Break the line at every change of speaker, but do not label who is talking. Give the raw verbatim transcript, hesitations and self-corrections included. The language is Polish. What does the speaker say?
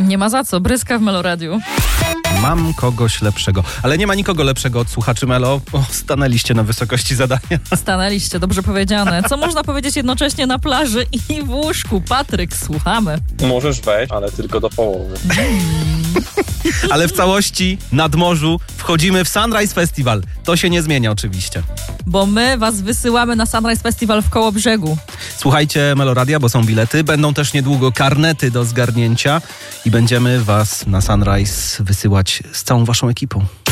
Nie ma za co, bryska w Meloradiu.
Mam kogoś lepszego, ale nie ma nikogo lepszego od słuchaczy Melo. O, stanęliście na wysokości zadania.
Stanęliście, dobrze powiedziane. Co można powiedzieć jednocześnie na plaży i w łóżku? Patryk, słuchamy.
Możesz wejść, ale tylko do połowy.
Ale w całości, nad morzu, wchodzimy w Sunrise Festival. To się nie zmienia oczywiście.
Bo my was wysyłamy na Sunrise Festival w Kołobrzegu.
Słuchajcie Meloradia, bo są bilety. Będą też niedługo karnety do zgarnięcia i będziemy was na Sunrise wysyłać z całą waszą ekipą.